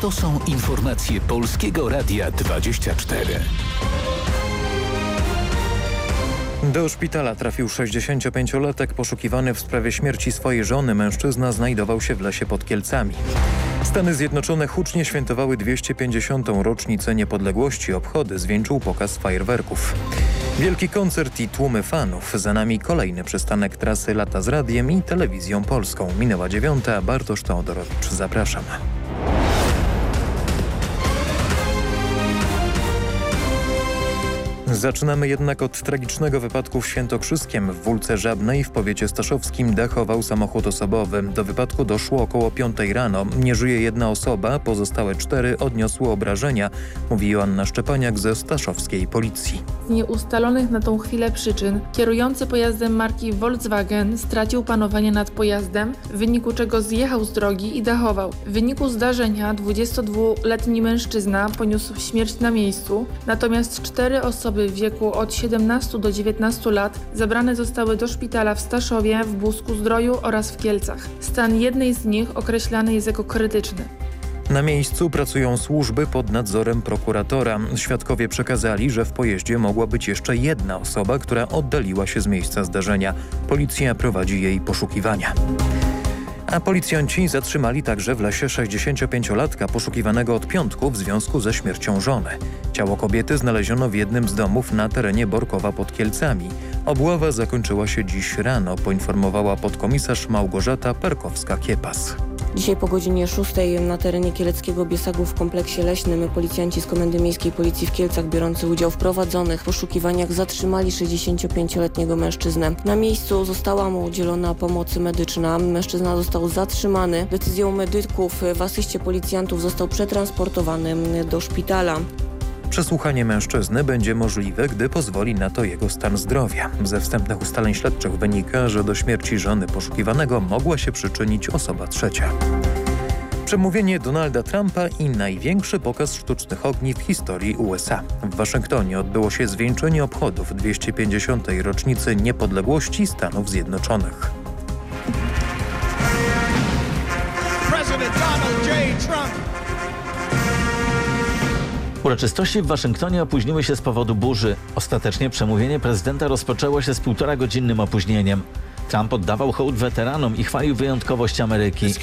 To są informacje Polskiego Radia 24. Do szpitala trafił 65-latek poszukiwany w sprawie śmierci swojej żony. Mężczyzna znajdował się w lesie pod Kielcami. Stany Zjednoczone hucznie świętowały 250. rocznicę niepodległości. Obchody zwieńczył pokaz fajerwerków. Wielki koncert i tłumy fanów. Za nami kolejny przystanek trasy Lata z Radiem i Telewizją Polską. Minęła 9. Bartosz Teodorowicz. Zapraszam. Zaczynamy jednak od tragicznego wypadku w Świętokrzyskiem. W Wólce Żabnej w powiecie staszowskim dachował samochód osobowy. Do wypadku doszło około 5 rano. Nie żyje jedna osoba, pozostałe 4 odniosły obrażenia, mówi Joanna Szczepaniak ze staszowskiej policji. Z nieustalonych na tą chwilę przyczyn kierujący pojazdem marki Volkswagen stracił panowanie nad pojazdem, w wyniku czego zjechał z drogi i dachował. W wyniku zdarzenia 22-letni mężczyzna poniósł śmierć na miejscu, natomiast 4 osoby w wieku od 17 do 19 lat zabrane zostały do szpitala w Staszowie, w Busku-Zdroju oraz w Kielcach. Stan jednej z nich określany jest jako krytyczny. Na miejscu pracują służby pod nadzorem prokuratora. Świadkowie przekazali, że w pojeździe mogła być jeszcze jedna osoba, która oddaliła się z miejsca zdarzenia. Policja prowadzi jej poszukiwania. A policjanci zatrzymali także w lesie 65-latka poszukiwanego od piątku w związku ze śmiercią żony. Ciało kobiety znaleziono w jednym z domów na terenie Borkowa pod Kielcami. Obława zakończyła się dziś rano, poinformowała podkomisarz Małgorzata Perkowska-Kiepas. Dzisiaj po godzinie 6 na terenie kieleckiego Biesagów w kompleksie leśnym policjanci z Komendy Miejskiej Policji w Kielcach biorący udział w prowadzonych poszukiwaniach zatrzymali 65-letniego mężczyznę. Na miejscu została mu udzielona pomoc medyczna. Mężczyzna został zatrzymany. Decyzją medyków w asyście policjantów został przetransportowany do szpitala. Przesłuchanie mężczyzny będzie możliwe, gdy pozwoli na to jego stan zdrowia. Ze wstępnych ustaleń śledczych wynika, że do śmierci żony poszukiwanego mogła się przyczynić osoba trzecia. Przemówienie Donalda Trumpa i największy pokaz sztucznych ogni w historii USA. W Waszyngtonie odbyło się zwieńczenie obchodów 250. rocznicy niepodległości Stanów Zjednoczonych. President Donald J. Trump. Uroczystości w Waszyngtonie opóźniły się z powodu burzy. Ostatecznie przemówienie prezydenta rozpoczęło się z 1,5-godzinnym opóźnieniem. Trump oddawał hołd weteranom i chwalił wyjątkowość Ameryki.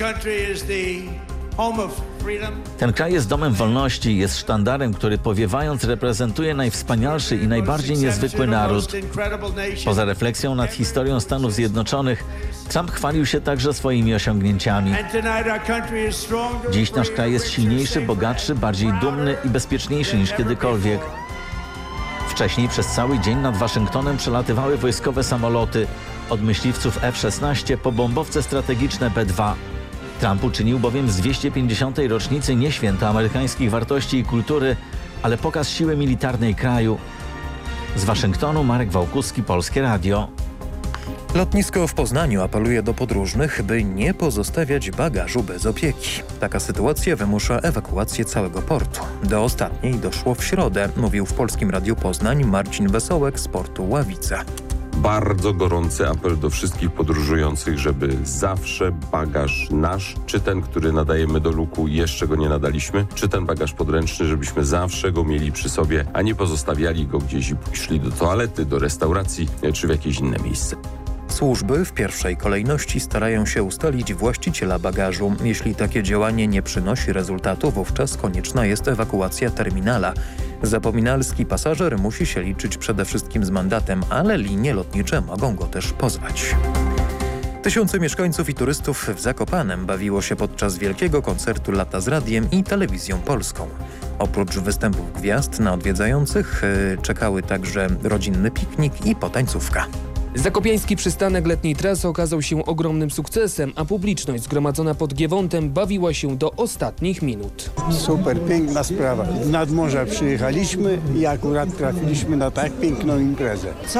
Ten kraj jest domem wolności, jest sztandarem, który powiewając reprezentuje najwspanialszy i najbardziej niezwykły naród. Poza refleksją nad historią Stanów Zjednoczonych, Trump chwalił się także swoimi osiągnięciami. Dziś nasz kraj jest silniejszy, bogatszy, bardziej dumny i bezpieczniejszy niż kiedykolwiek. Wcześniej przez cały dzień nad Waszyngtonem przelatywały wojskowe samoloty, od myśliwców F-16 po bombowce strategiczne B-2. Trump uczynił bowiem z 250. rocznicy nie święto amerykańskich wartości i kultury, ale pokaz siły militarnej kraju. Z Waszyngtonu Marek Wałkuski, Polskie Radio. Lotnisko w Poznaniu apeluje do podróżnych, by nie pozostawiać bagażu bez opieki. Taka sytuacja wymusza ewakuację całego portu. Do ostatniej doszło w środę, mówił w Polskim Radiu Poznań Marcin Wesołek z portu Ławica. Bardzo gorący apel do wszystkich podróżujących, żeby zawsze bagaż nasz, czy ten, który nadajemy do luku i jeszcze go nie nadaliśmy, czy ten bagaż podręczny, żebyśmy zawsze go mieli przy sobie, a nie pozostawiali go gdzieś i szli do toalety, do restauracji, czy w jakieś inne miejsce. Służby w pierwszej kolejności starają się ustalić właściciela bagażu. Jeśli takie działanie nie przynosi rezultatu, wówczas konieczna jest ewakuacja terminala. Zapominalski pasażer musi się liczyć przede wszystkim z mandatem, ale linie lotnicze mogą go też pozwać. Tysiące mieszkańców i turystów w Zakopanem bawiło się podczas wielkiego koncertu Lata z Radiem i Telewizją Polską. Oprócz występów gwiazd na odwiedzających czekały także rodzinny piknik i potańcówka. Zakopiański przystanek letniej trasy okazał się ogromnym sukcesem, a publiczność zgromadzona pod Giewontem bawiła się do ostatnich minut. Super, piękna sprawa. Z nadmorza przyjechaliśmy i akurat trafiliśmy na tak piękną imprezę.